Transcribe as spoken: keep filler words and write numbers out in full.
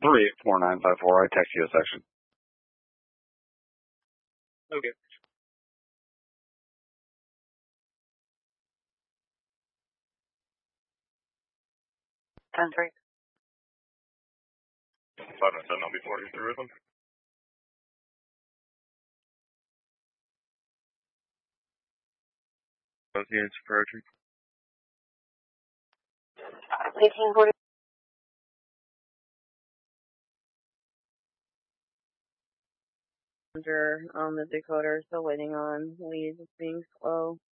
three eight four nine five four. I text you a section. Okay. ten three. Five and seven, I'll be forty through with them. Both units approaching. eighteen forty. On the decoder, still waiting on leads, it's being slow.